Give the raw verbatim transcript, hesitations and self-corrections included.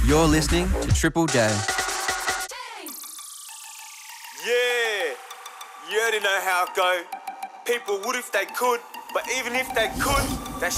You're listening to Triple J. Yeah, you already know how it go. People would if they could, but even if they could,